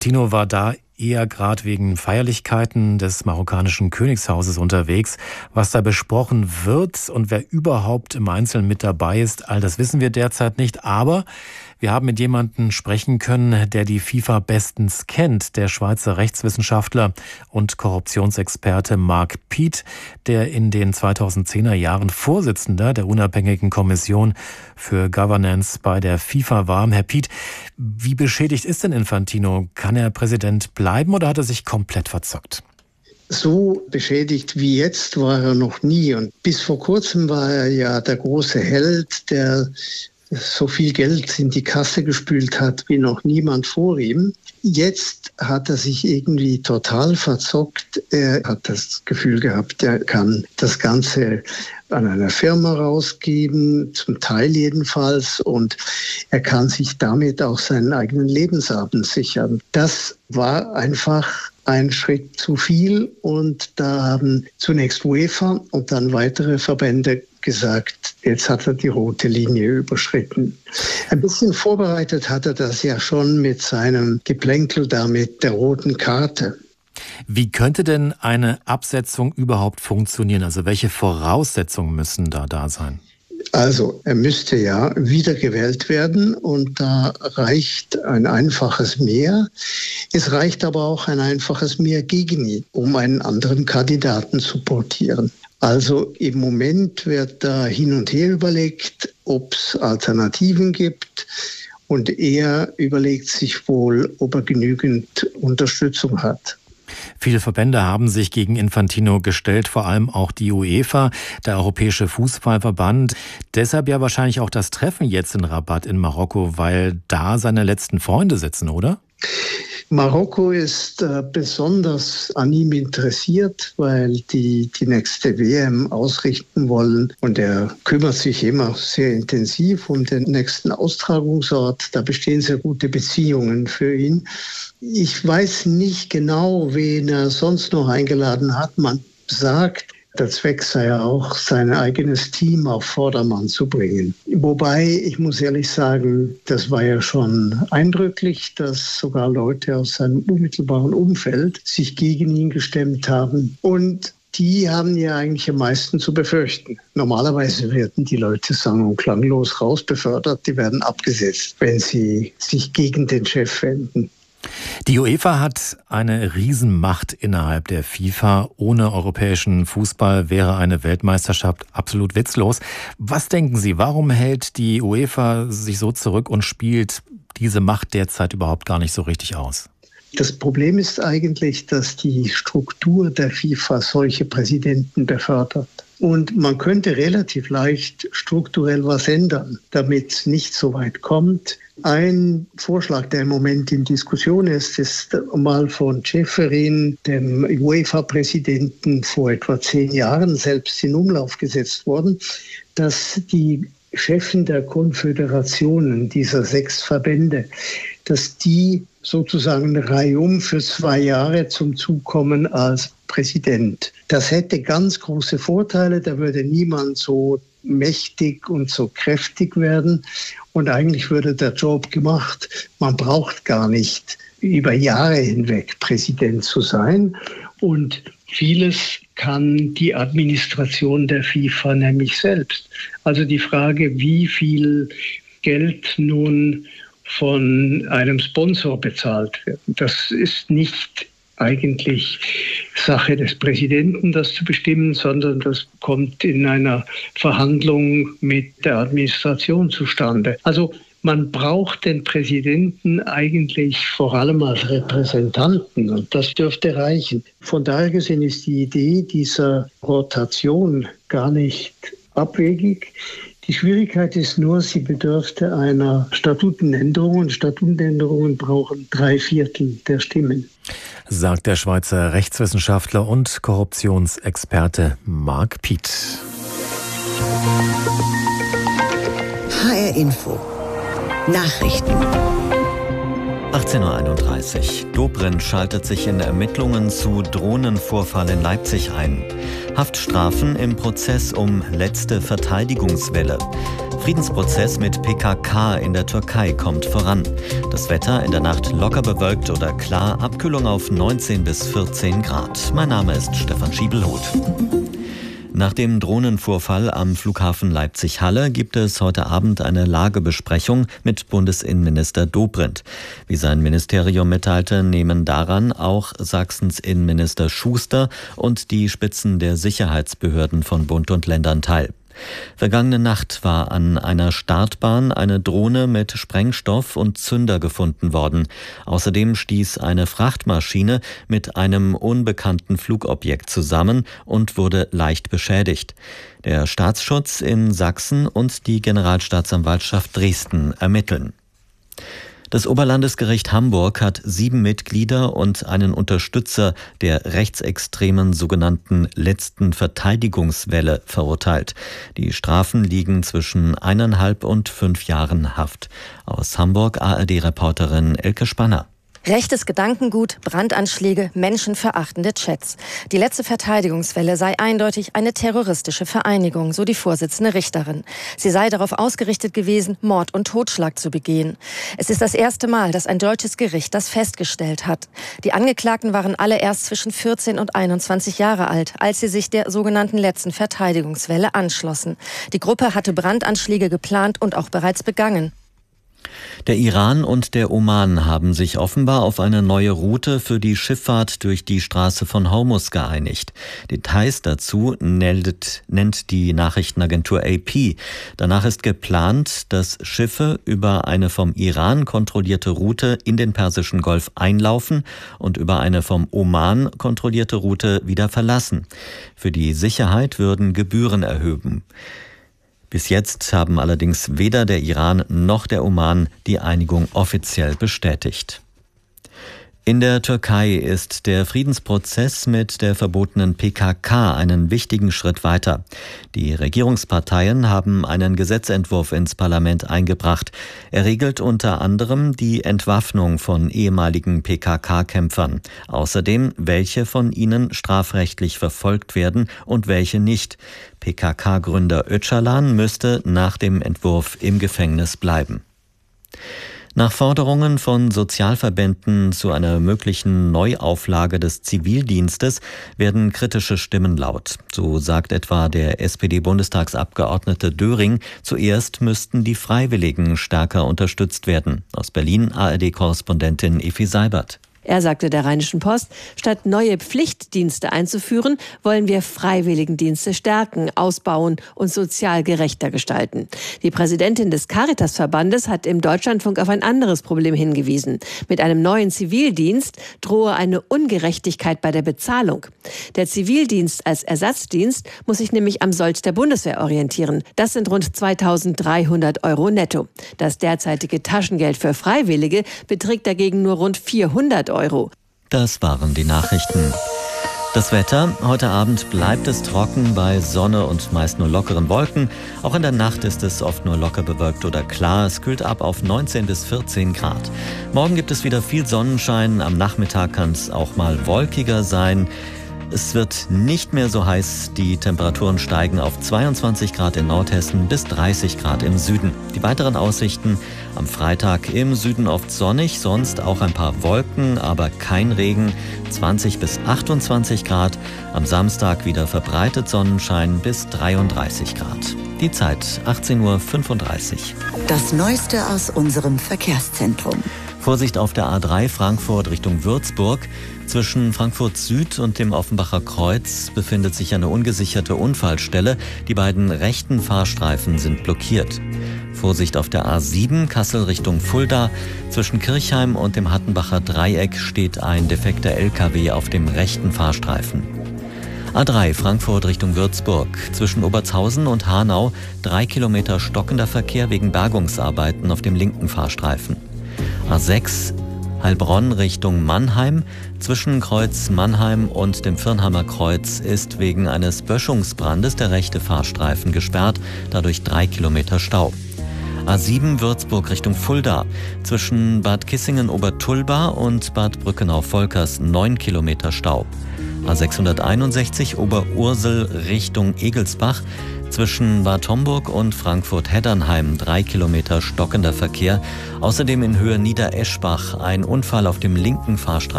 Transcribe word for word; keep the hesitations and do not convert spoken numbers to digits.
Tino war da eher gerade wegen Feierlichkeiten des marokkanischen Königshauses unterwegs. Was da besprochen wird und wer überhaupt im Einzelnen mit dabei ist, all das wissen wir derzeit nicht. Aber wir haben mit jemandem sprechen können, der die FIFA bestens kennt. Der Schweizer Rechtswissenschaftler und Korruptionsexperte Marc Piet, der in den zweitausendzehner Jahren Vorsitzender der unabhängigen Kommission für Governance bei der FIFA war. Herr Piet, wie beschädigt ist denn Infantino? Kann er Präsident bleiben oder hat er sich komplett verzockt? So beschädigt wie jetzt war er noch nie. Und bis vor kurzem war er ja der große Held, der so viel Geld in die Kasse gespült hat wie noch niemand vor ihm. Jetzt hat er sich irgendwie total verzockt. Er hat das Gefühl gehabt, er kann das Ganze an einer Firma rausgeben, zum Teil jedenfalls, und er kann sich damit auch seinen eigenen Lebensabend sichern. Das war einfach ein Schritt zu viel, und da haben zunächst UEFA und dann weitere Verbände gesagt, jetzt hat er die rote Linie überschritten. Ein bisschen vorbereitet hat er das ja schon mit seinem Geplänkel da mit der roten Karte. Wie könnte denn eine Absetzung überhaupt funktionieren? Also welche Voraussetzungen müssen da da sein? Also er müsste ja wiedergewählt werden, und da reicht ein einfaches Mehr. Es reicht aber auch ein einfaches Mehr gegen ihn, um einen anderen Kandidaten zu portieren. Also im Moment wird da hin und her überlegt, ob es Alternativen gibt, und er überlegt sich wohl, ob er genügend Unterstützung hat. Viele Verbände haben sich gegen Infantino gestellt, vor allem auch die UEFA, der Europäische Fußballverband. Deshalb ja wahrscheinlich auch das Treffen jetzt in Rabat in Marokko, weil da seine letzten Freunde sitzen, oder? Marokko ist äh, besonders an ihm interessiert, weil die die nächste W M ausrichten wollen. Und er kümmert sich immer sehr intensiv um den nächsten Austragungsort. Da bestehen sehr gute Beziehungen für ihn. Ich weiß nicht genau, wen er sonst noch eingeladen hat. Man sagt, der Zweck sei ja auch, sein eigenes Team auf Vordermann zu bringen. Wobei, ich muss ehrlich sagen, das war ja schon eindrücklich, dass sogar Leute aus seinem unmittelbaren Umfeld sich gegen ihn gestemmt haben. Und die haben ja eigentlich am meisten zu befürchten. Normalerweise werden die Leute sang- und klanglos rausbefördert, die werden abgesetzt, wenn sie sich gegen den Chef wenden. Die UEFA hat eine Riesenmacht innerhalb der FIFA. Ohne europäischen Fußball wäre eine Weltmeisterschaft absolut witzlos. Was denken Sie, warum hält die UEFA sich so zurück und spielt diese Macht derzeit überhaupt gar nicht so richtig aus? Das Problem ist eigentlich, dass die Struktur der FIFA solche Präsidenten befördert. Und man könnte relativ leicht strukturell was ändern, damit es nicht so weit kommt. Ein Vorschlag, der im Moment in Diskussion ist, ist mal von Ceferin, dem UEFA-Präsidenten, vor etwa zehn Jahren selbst in Umlauf gesetzt worden, dass die Chefen der Konföderationen dieser sechs Verbände, dass die sozusagen reihum für zwei Jahre zum Zug kommen als Präsident. Das hätte ganz große Vorteile, da würde niemand so mächtig und so kräftig werden, und eigentlich würde der Job gemacht. Man braucht gar nicht über Jahre hinweg Präsident zu sein, und vieles kann die Administration der FIFA nämlich selbst. Also die Frage, wie viel Geld nun von einem Sponsor bezahlt wird, das ist nicht eigentlich Sache des Präsidenten, das zu bestimmen, sondern das kommt in einer Verhandlung mit der Administration zustande. Also man braucht den Präsidenten eigentlich vor allem als Repräsentanten, und das dürfte reichen. Von daher gesehen ist die Idee dieser Rotation gar nicht abwegig. Die Schwierigkeit ist nur, sie bedürfte einer Statutenänderung, und Statutenänderungen brauchen drei Viertel der Stimmen. Sagt der Schweizer Rechtswissenschaftler und Korruptionsexperte Marc Piet. H R Info Nachrichten. achtzehn Uhr einunddreißig. Dobrindt schaltet sich in Ermittlungen zu Drohnenvorfall in Leipzig ein. Haftstrafen im Prozess um letzte Verteidigungswelle. Friedensprozess mit P K K in der Türkei kommt voran. Das Wetter in der Nacht locker bewölkt oder klar, Abkühlung auf neunzehn bis vierzehn Grad. Mein Name ist Stefan Schiebelhuth. Nach dem Drohnenvorfall am Flughafen Leipzig-Halle gibt es heute Abend eine Lagebesprechung mit Bundesinnenminister Dobrindt. Wie sein Ministerium mitteilte, nehmen daran auch Sachsens Innenminister Schuster und die Spitzen der Sicherheitsbehörden von Bund und Ländern teil. Vergangene Nacht war an einer Startbahn eine Drohne mit Sprengstoff und Zünder gefunden worden. Außerdem stieß eine Frachtmaschine mit einem unbekannten Flugobjekt zusammen und wurde leicht beschädigt. Der Staatsschutz in Sachsen und die Generalstaatsanwaltschaft Dresden ermitteln. Das Oberlandesgericht Hamburg hat sieben Mitglieder und einen Unterstützer der rechtsextremen sogenannten letzten Verteidigungswelle verurteilt. Die Strafen liegen zwischen eineinhalb und fünf Jahren Haft. Aus Hamburg A R D-Reporterin Elke Spanner. Rechtes Gedankengut, Brandanschläge, menschenverachtende Chats. Die letzte Verteidigungswelle sei eindeutig eine terroristische Vereinigung, so die Vorsitzende Richterin. Sie sei darauf ausgerichtet gewesen, Mord und Totschlag zu begehen. Es ist das erste Mal, dass ein deutsches Gericht das festgestellt hat. Die Angeklagten waren alle erst zwischen vierzehn und einundzwanzig Jahre alt, als sie sich der sogenannten letzten Verteidigungswelle anschlossen. Die Gruppe hatte Brandanschläge geplant und auch bereits begangen. Der Iran und der Oman haben sich offenbar auf eine neue Route für die Schifffahrt durch die Straße von Hormuz geeinigt. Details dazu nennt, nennt die Nachrichtenagentur A P. Danach ist geplant, dass Schiffe über eine vom Iran kontrollierte Route in den Persischen Golf einlaufen und über eine vom Oman kontrollierte Route wieder verlassen. Für die Sicherheit würden Gebühren erhoben. Bis jetzt haben allerdings weder der Iran noch der Oman die Einigung offiziell bestätigt. In der Türkei ist der Friedensprozess mit der verbotenen P K K einen wichtigen Schritt weiter. Die Regierungsparteien haben einen Gesetzentwurf ins Parlament eingebracht. Er regelt unter anderem die Entwaffnung von ehemaligen P K K-Kämpfern. Außerdem, welche von ihnen strafrechtlich verfolgt werden und welche nicht. P K K-Gründer Öcalan müsste nach dem Entwurf im Gefängnis bleiben. Nach Forderungen von Sozialverbänden zu einer möglichen Neuauflage des Zivildienstes werden kritische Stimmen laut. So sagt etwa der S P D-Bundestagsabgeordnete Döring, zuerst müssten die Freiwilligen stärker unterstützt werden. Aus Berlin A R D-Korrespondentin Effi Seibert. Er sagte der Rheinischen Post, statt neue Pflichtdienste einzuführen, wollen wir Freiwilligendienste stärken, ausbauen und sozial gerechter gestalten. Die Präsidentin des Caritas-Verbandes hat im Deutschlandfunk auf ein anderes Problem hingewiesen. Mit einem neuen Zivildienst drohe eine Ungerechtigkeit bei der Bezahlung. Der Zivildienst als Ersatzdienst muss sich nämlich am Sold der Bundeswehr orientieren. Das sind rund zweitausenddreihundert Euro netto. Das derzeitige Taschengeld für Freiwillige beträgt dagegen nur rund vierhundert Euro. Das waren die Nachrichten. Das Wetter. Heute Abend bleibt es trocken bei Sonne und meist nur lockeren Wolken. Auch in der Nacht ist es oft nur locker bewölkt oder klar. Es kühlt ab auf neunzehn bis vierzehn Grad. Morgen gibt es wieder viel Sonnenschein. Am Nachmittag kann es auch mal wolkiger sein. Es wird nicht mehr so heiß. Die Temperaturen steigen auf zweiundzwanzig Grad in Nordhessen bis dreißig Grad im Süden. Die weiteren Aussichten: am Freitag im Süden oft sonnig, sonst auch ein paar Wolken, aber kein Regen, zwanzig bis achtundzwanzig Grad. Am Samstag wieder verbreitet Sonnenschein bis dreiunddreißig Grad. Die Zeit achtzehn Uhr fünfunddreißig. Das Neueste aus unserem Verkehrszentrum. Vorsicht auf der A drei Frankfurt Richtung Würzburg. Zwischen Frankfurt Süd und dem Offenbacher Kreuz befindet sich eine ungesicherte Unfallstelle. Die beiden rechten Fahrstreifen sind blockiert. Vorsicht auf der A sieben Kassel Richtung Fulda. Zwischen Kirchheim und dem Hattenbacher Dreieck steht ein defekter L K W auf dem rechten Fahrstreifen. A drei Frankfurt Richtung Würzburg. Zwischen Obertshausen und Hanau drei Kilometer stockender Verkehr wegen Bergungsarbeiten auf dem linken Fahrstreifen. A sechs Heilbronn Richtung Mannheim. Zwischen Kreuz Mannheim und dem Firnheimer Kreuz ist wegen eines Böschungsbrandes der rechte Fahrstreifen gesperrt, dadurch drei Kilometer Stau. A sieben Würzburg Richtung Fulda. Zwischen Bad Kissingen-Obertulba und Bad Brückenau-Volkers neun Kilometer Stau. A sechshunderteinundsechzig Oberursel Richtung Egelsbach. Zwischen Bad Homburg und Frankfurt-Heddernheim drei Kilometer stockender Verkehr. Außerdem in Höhe Niedereschbach ein Unfall auf dem linken Fahrstraßen.